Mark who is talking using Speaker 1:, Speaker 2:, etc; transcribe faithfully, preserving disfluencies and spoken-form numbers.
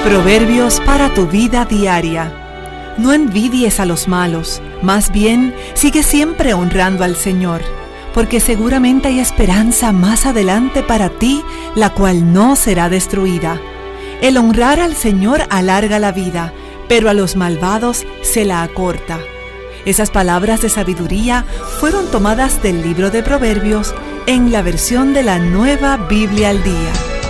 Speaker 1: Proverbios para tu vida diaria. No envidies a los malos, más bien sigue siempre honrando al Señor, porque seguramente hay esperanza más adelante para ti, la cual no será destruida. El honrar al Señor alarga la vida, pero a los malvados se la acorta. Esas palabras de sabiduría fueron tomadas del libro de Proverbios en la versión de la Nueva Biblia al Día.